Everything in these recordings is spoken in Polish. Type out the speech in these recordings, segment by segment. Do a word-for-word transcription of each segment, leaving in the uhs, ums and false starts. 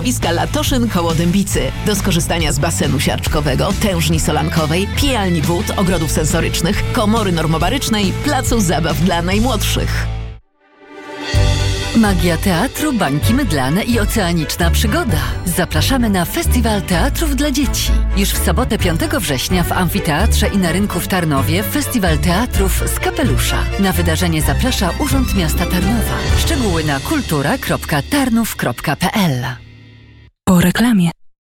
Iska Latoszyn koło Dębicy. Do skorzystania z basenu siarczkowego, tężni solankowej, pijalni wód, ogrodów sensorycznych, komory normobarycznej, placu zabaw dla najmłodszych. Magia teatru, bańki mydlane i oceaniczna przygoda. Zapraszamy na Festiwal Teatrów dla Dzieci. Już w sobotę piątego września w Amfiteatrze i na rynku w Tarnowie Festiwal Teatrów z Kapelusza. Na wydarzenie zaprasza Urząd Miasta Tarnowa. Szczegóły na kultura kropka tarnów kropka p l. Po reklamie.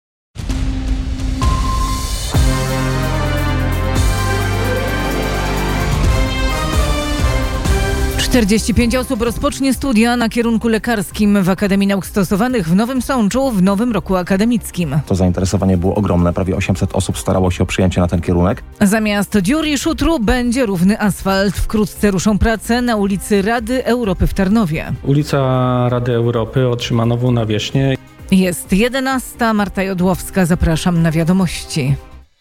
czterdzieści pięć osób rozpocznie studia na kierunku lekarskim w Akademii Nauk Stosowanych w Nowym Sączu w nowym roku akademickim. To zainteresowanie było ogromne. Prawie osiemset osób starało się o przyjęcie na ten kierunek. Zamiast dziur i szutru będzie równy asfalt. Wkrótce ruszą prace na ulicy Rady Europy w Tarnowie. Ulica Rady Europy otrzyma nową nawierzchnię. Jest jedenasta. Marta Jodłowska. Zapraszam na wiadomości.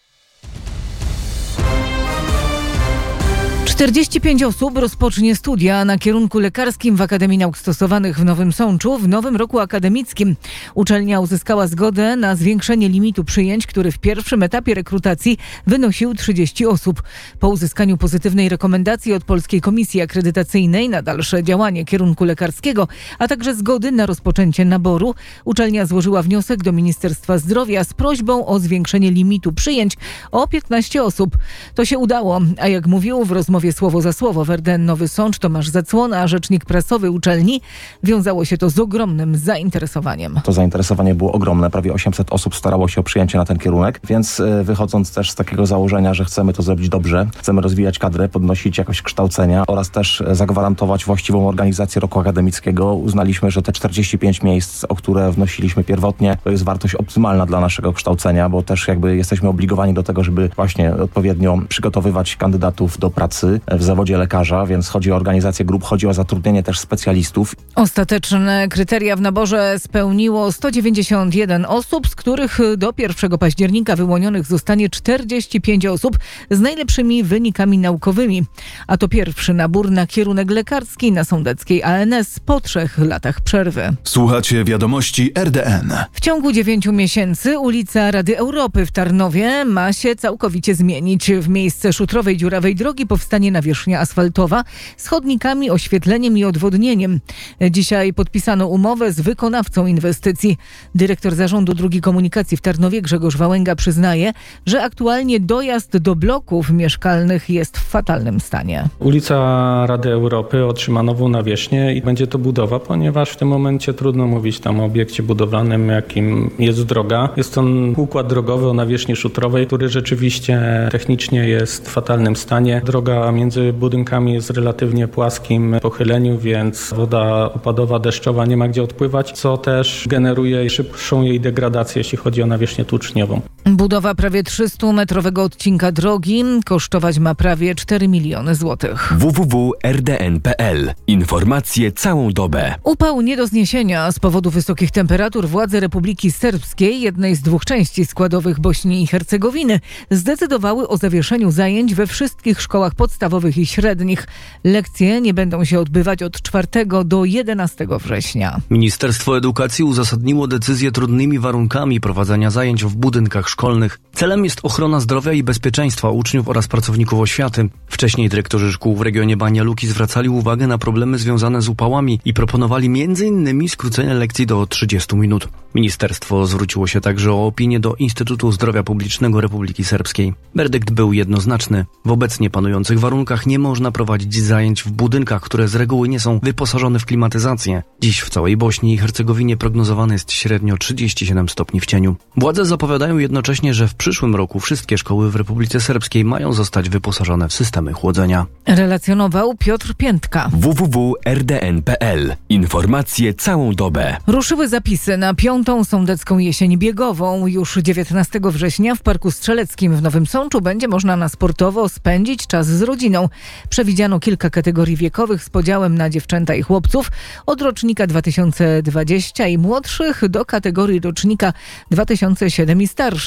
czterdzieści pięć osób rozpocznie studia na kierunku lekarskim w Akademii Nauk Stosowanych w Nowym Sączu w nowym roku akademickim. Uczelnia uzyskała zgodę na zwiększenie limitu przyjęć, który w pierwszym etapie rekrutacji wynosił trzydzieści osób. Po uzyskaniu pozytywnej rekomendacji od Polskiej Komisji Akredytacyjnej na dalsze działanie kierunku lekarskiego, a także zgody na rozpoczęcie naboru, uczelnia złożyła wniosek do Ministerstwa Zdrowia z prośbą o zwiększenie limitu przyjęć o piętnaście osób. To się udało, a jak mówił w rozmowie słowo za słowo w R D N Nowy Sącz Tomasz Zacłona, rzecznik prasowy uczelni, wiązało się to z ogromnym zainteresowaniem. To zainteresowanie było ogromne. Prawie osiemset osób starało się o przyjęcie na ten kierunek, więc wychodząc też z takiego założenia, że chcemy to zrobić dobrze, chcemy rozwijać kadrę, podnosić jakość kształcenia oraz też zagwarantować właściwą organizację roku akademickiego, uznaliśmy, że te czterdzieści pięć miejsc, o które wnosiliśmy pierwotnie, to jest wartość optymalna dla naszego kształcenia, bo też jakby jesteśmy obligowani do tego, żeby właśnie odpowiednio przygotowywać kandydatów do pracy w zawodzie lekarza, więc chodzi o organizację grup, chodzi o zatrudnienie też specjalistów. Ostateczne kryteria w naborze spełniło sto dziewięćdziesiąt jeden osób, z których do pierwszego października wyłonionych zostanie czterdzieści pięć osób z najlepszymi wynikami naukowymi. A to pierwszy nabór na kierunek lekarski na sądeckiej A N S po trzech latach przerwy. Słuchacie wiadomości R D N. W ciągu dziewięciu miesięcy ulica Rady Europy w Tarnowie ma się całkowicie zmienić. W miejsce szutrowej dziurawej drogi powstanie nawierzchnia asfaltowa z chodnikami, oświetleniem i odwodnieniem. Dzisiaj podpisano umowę z wykonawcą inwestycji. Dyrektor Zarządu Dróg Komunikacji w Tarnowie Grzegorz Wałęga przyznaje, że aktualnie dojazd do bloków mieszkalnych jest w fatalnym stanie. Ulica Rady Europy otrzyma nową nawierzchnię i będzie to budowa, ponieważ w tym momencie trudno mówić tam o obiekcie budowlanym, jakim jest droga. Jest to układ drogowy o nawierzchni szutrowej, który rzeczywiście technicznie jest w fatalnym stanie. Droga między budynkami jest w relatywnie płaskim pochyleniu, więc woda opadowa, deszczowa nie ma gdzie odpływać, co też generuje szybszą jej degradację, jeśli chodzi o nawierzchnię tłuczniową. Budowa prawie trzystumetrowego odcinka drogi kosztować ma prawie cztery miliony złotych. w w w kropka r d n kropka p l. Informacje całą dobę. Upał nie do zniesienia. Z powodu wysokich temperatur władze Republiki Serbskiej, jednej z dwóch części składowych Bośni i Hercegowiny, zdecydowały o zawieszeniu zajęć we wszystkich szkołach podstawowych i średnich. Lekcje nie będą się odbywać od czwartego do jedenastego września. Ministerstwo Edukacji uzasadniło decyzję trudnymi warunkami prowadzenia zajęć w budynkach szkolnych. Celem jest ochrona zdrowia i bezpieczeństwa uczniów oraz pracowników oświaty. Wcześniej dyrektorzy szkół w regionie Banja Luki zwracali uwagę na problemy związane z upałami i proponowali między innymi skrócenie lekcji do trzydziestu minut. Ministerstwo zwróciło się także o opinię do Instytutu Zdrowia Publicznego Republiki Serbskiej. Werdykt był jednoznaczny. W obecnie panujących warunkach nie można prowadzić zajęć w budynkach, które z reguły nie są wyposażone w klimatyzację. Dziś w całej Bośni i Hercegowinie prognozowane jest średnio trzydzieści siedem stopni w cieniu. Władze zapowiadają jednocześnie, że w przyszłym roku wszystkie szkoły w Republice Serbskiej mają zostać wyposażone w systemy chłodzenia. Relacjonował Piotr Piętka. w w w kropka r d n kropka p l. Informacje całą dobę. Ruszyły zapisy na piątą sądecką jesień biegową. Już dziewiętnastego września w Parku Strzeleckim w Nowym Sączu będzie można na sportowo spędzić czas z rodziną. Przewidziano kilka kategorii wiekowych z podziałem na dziewczęta i chłopców. Od rocznika dwa tysiące dwudziestego i młodszych do kategorii rocznika dwa tysiące siódmego i starszych.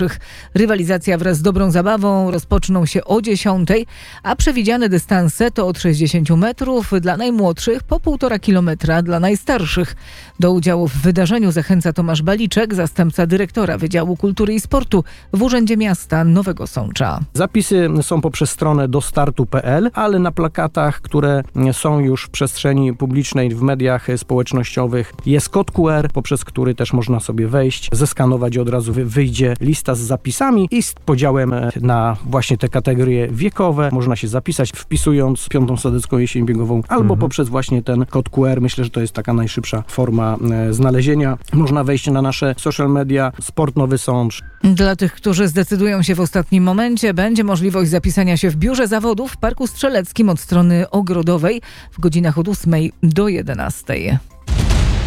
najstarszych. Rywalizacja wraz z dobrą zabawą rozpoczną się o dziesiątej, a przewidziane dystanse to od sześćdziesięciu metrów dla najmłodszych po półtora kilometra dla najstarszych. Do udziału w wydarzeniu zachęca Tomasz Baliczek, zastępca dyrektora Wydziału Kultury i Sportu w Urzędzie Miasta Nowego Sącza. Zapisy są poprzez stronę dostartu kropka p l, ale na plakatach, które są już w przestrzeni publicznej, w mediach społecznościowych, jest kod Q R, poprzez który też można sobie wejść, zeskanować i od razu wyjdzie lista z zapisami i z podziałem na właśnie te kategorie wiekowe. Można się zapisać, wpisując Piątą Sadecką Jesień Biegową albo mhm. poprzez właśnie ten kod Q R. Myślę, że to jest taka najszybsza forma e, znalezienia. Można wejść na nasze social media Sport Nowy Sącz. Dla tych, którzy zdecydują się w ostatnim momencie, będzie możliwość zapisania się w biurze zawodów w Parku Strzeleckim od strony Ogrodowej w godzinach od ósmej do jedenastej.